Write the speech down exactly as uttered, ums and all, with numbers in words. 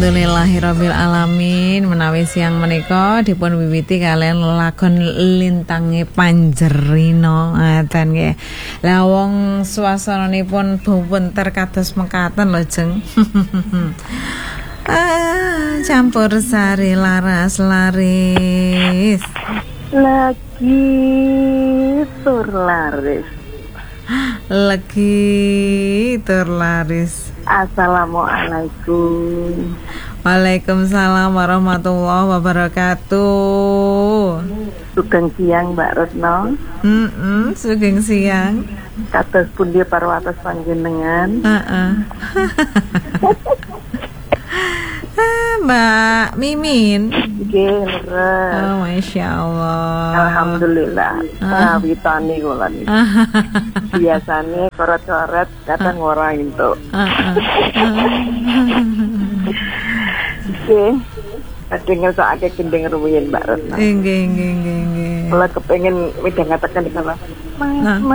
Alhamdulillahirabbil alamin. Menawi siang menika dipun wiwiti kalian lakon Lintange Panjerina ngaten nggih. Lah wong swasananipun benter kados mekaten lho Jeng. Ah, campur sari laras laris. Lagi tur laris. Lagi tur laris. Assalamualaikum. Waalaikumsalam warahmatullahi wabarakatuh. Sugeng siang Mbak Retno. Heeh, sugeng siang. Kados pundi parwatos panjenengan? Heeh. Mbak Mimin. Nggih, leres. Oh, Masya Allah. Alhamdulillah. Ngawitane kula niki. Biasane coret-coret datang ora entuk. Nggih. Kadang ngrasakake gendeng rumiyin Mbak Retno. Nggih, nggih, nggih, nggih. Kula kepengin midhangetaken kala. Mas,